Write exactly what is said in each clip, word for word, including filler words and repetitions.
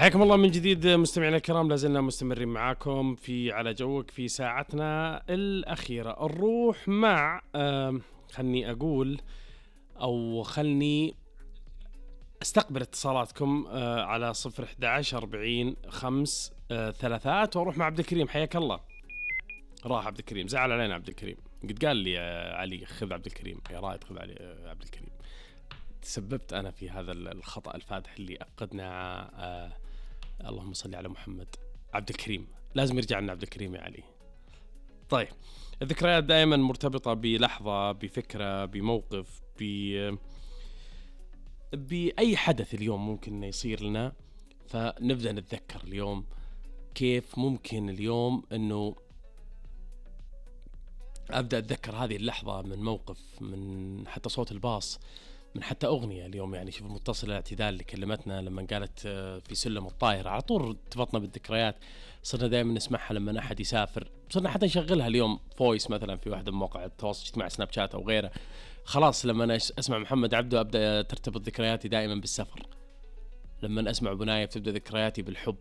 حياكم الله من جديد مستمعينا الكرام، لازلنا مستمرين معاكم في على جوك في ساعتنا الأخيرة. نروح مع آه خلني أقول أو خلني استقبل اتصالاتكم آه على صفر إحدى عشر أربعين خمس آه ثلاثات، وأروح مع عبد الكريم. حياك الله. راح عبد الكريم، زعل علينا عبد الكريم، قد قال لي يا علي خذ عبد الكريم، يا رائد خذ علي عبد الكريم. تسببت أنا في هذا الخطأ الفادح اللي أفقدنا آه اللهم صل على محمد. عبد الكريم لازم يرجع لنا عبد الكريم يا علي. طيب، الذكريات دائما مرتبطة بلحظة، بفكرة، بموقف، ب بأي حدث اليوم ممكن يصير لنا، فنبدأ نتذكر اليوم كيف ممكن اليوم أنه أبدأ أتذكر هذه اللحظة من موقف، من حتى صوت الباص، من حتى أغنية اليوم. يعني شوف المتصلة الاعتدال اللي كلمتنا لما قالت في سلم الطائرة، على طول ارتبطنا بالذكريات. صرنا دائما نسمعها لما أحد يسافر، صرنا حتى نشغلها اليوم فويس مثلا في واحدة من مواقع التواصل الاجتماعي سناب شات أو غيره. خلاص لما أنا أسمع محمد عبده أبدأ ترتبط ذكرياتي دائما بالسفر. لما أسمع أبو نايف تبدأ ذكرياتي بالحب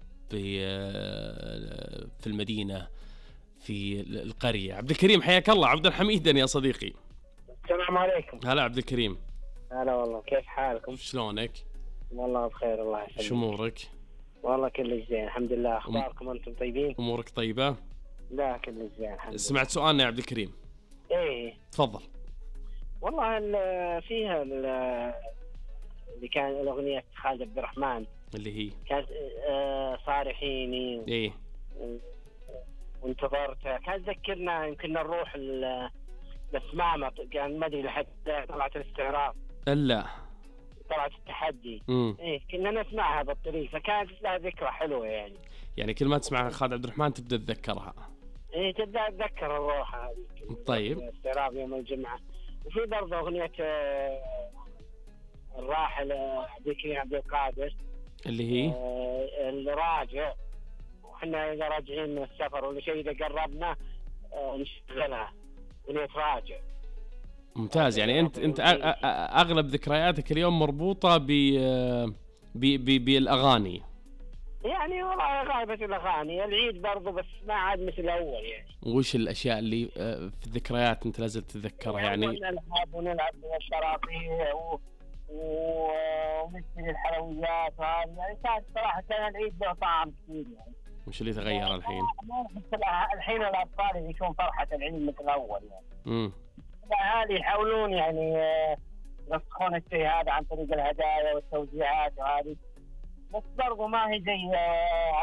في المدينة، في القرية. عبد الكريم حياك الله. عبد الحميد يا صديقي. السلام عليكم. هلا عبد الكريم. هلا والله، كيف حالكم؟ شلونك؟ والله بخير الله يسلمك. شو امورك؟ والله كل زين الحمد لله. اخباركم أم... انتم طيبين؟ امورك طيبة؟ لا كل زين الحمد لله. سمعت سؤالنا يا عبد الكريم؟ ايه تفضل. والله فيها اللي كان الاغنية خالد عبد الرحمن اللي هي كانت آه صارحيني. ايه وانتظرتها، كانت تذكرنا يمكن نروح الاسمامة، كان ما ادري لحد طلعت الاستعراض الا طلعت التحدي. مم. ايه كنا نسمعها بالطريق، فكانت لها ذكرى حلوه. يعني يعني كل ما تسمع خالد عبد الرحمن تبدا تتذكرها. ايه تبدا تتذكر الروح هذه. طيب، استعراض يوم الجمعه. وفي برضه اغنيه الراحل عبد الكريم عبد القادر اللي هي اللي راجع، وحنا اذا راجعين من السفر ولا شيء اذا قربنا نشغلها ونتراجع. ممتاز. يعني انت انت اغلب ذكرياتك اليوم مربوطه ب ب بالاغاني. يعني والله غايبة الاغاني. العيد برضو بس ما عاد مثل الاول. يعني وش الاشياء اللي في الذكريات انت لازم تتذكرها؟ يعني نلعب ونلعب بالشراطيع ونشتري الحلويات وهذه. يعني كانت صراحه كان العيد له طعم كثير. يعني وش اللي تغير الحين؟ الحين الاطفال يعيشون فرحه العيد مثل الاول. يعني امم الاهالي يحاولون يعني يرسخون الشيء هذا عن طريق الهدايا والتوزيعات وهذه، بس برضو ما هي زي